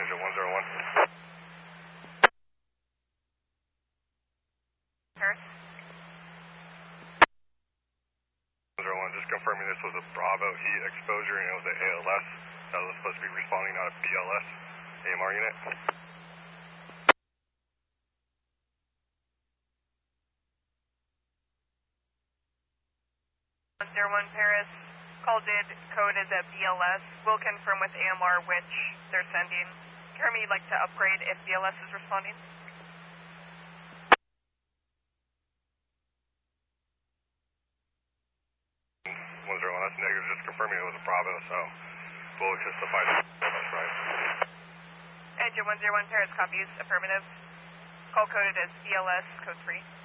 Engine 101. Paris? 101, just confirming this was a Bravo heat exposure and it was an ALS. That was supposed to be responding, not a BLS. AMR unit. 101 Paris, called in, code is at BLS. We'll confirm with AMR which they're sending. Jeremy, you'd like to upgrade if BLS is responding? That's negative, just confirming it was a Bravo, so we'll justify that. That's right. Engine 101 Paris copies, affirmative. Call coded as BLS, code 3.